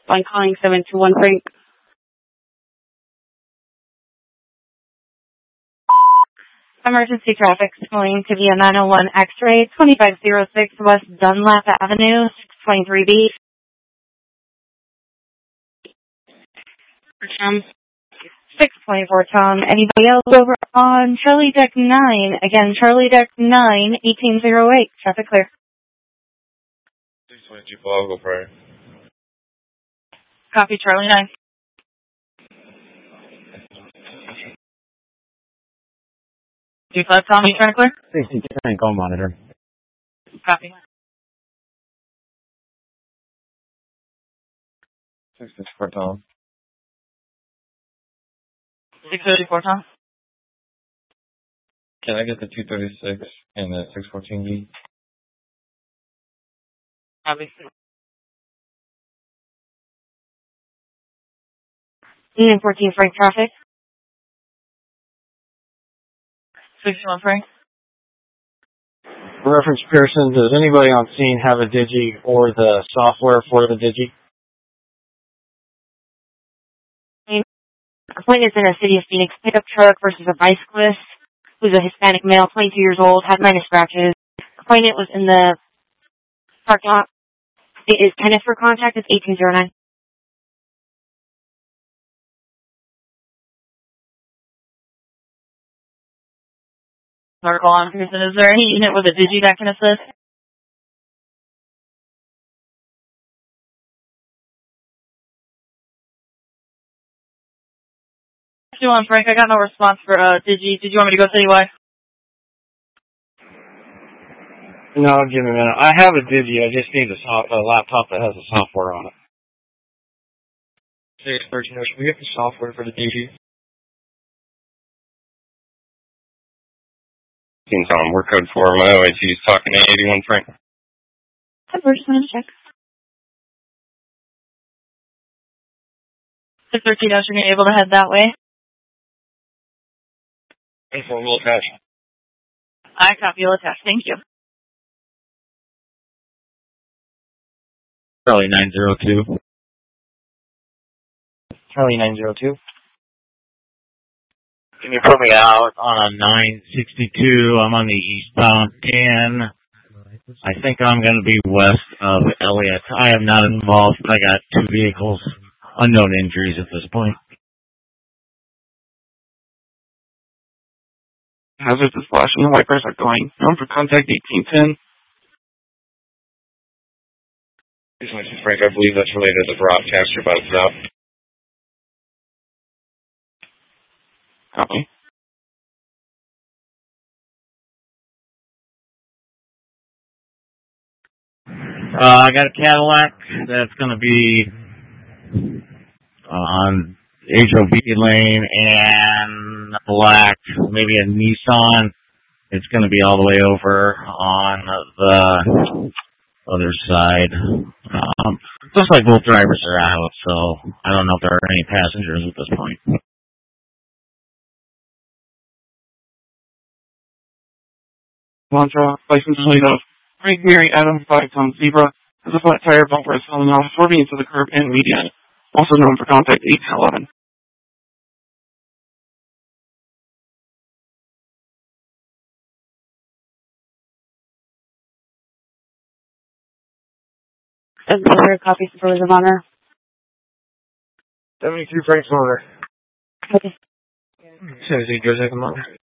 I'm calling 721 Frank. Emergency traffic calling to via 901 X-ray, 2506 West Dunlap Avenue, 623B. 624 Tom. Anybody else over on Charlie Deck 9? Again, Charlie Deck 9, 1808. Traffic clear. 622 Paul, go for it. Copy, Charlie 9. Two 5 Tom, you trying to clear? 69, call monitor. Copy. 664 Tom. 634 Tom. Can I get the 236 and the 614B? Copy. 14 Frank traffic. 61 Frank. Reference Pearson, does anybody on scene have a Digi or the software for the Digi? Appointment is in a City of Phoenix pickup truck versus a bicyclist who's a Hispanic male, 22 years old, had minor scratches. Appointment was in the parking lot. It is tennis for contact. It's 1809. Article on Pearson. Is there any unit with a Digi that can assist? 61 Frank, I got no response for Digi. Did you want me to go citywide? No, give me a minute. I have a Digi. I just need a laptop that has the software on it. 613, should we get the software for the Digi? Tom, we're code 4. My OIT is talking to 81 Frank. We're just going to check. 613, you're going to be able to head that way. 24 will attach. I copy, you'll attach. Thank you. Charlie 902. Charlie 902. Can you put me out on a 962? I'm on the eastbound 10. I think I'm going to be west of Elliott. I am not involved. I got 2 vehicles. Unknown injuries at this point. Hazards is flashing. The wipers are going. Known for contact 1810. Frank, I believe that's related to the broadcaster by itself. Copy. I got a Cadillac that's going to be on HOV lane and black, maybe a Nissan. It's going to be all the way over on the other side. Looks like both drivers are out, so I don't know if there are any passengers at this point. Mantra, license plate of Frank Mary Adam 5-ton Zebra, has a flat tire, bumper is falling off, swerving into the curb and median. Also known for contact 1811. Another copy, Supervisor Bonner. 72 Frank's Monitor. Okay. Says he goes like a monitor.